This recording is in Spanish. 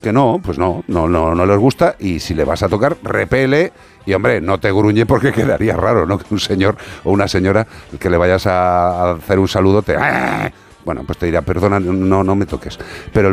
que no, pues no les gusta, y si le vas a tocar, repele, y hombre, no te gruñe porque quedaría raro, ¿no? Que un señor o una señora que le vayas a hacer un saludo te... Bueno, pues te dirá, perdona, no me toques. Pero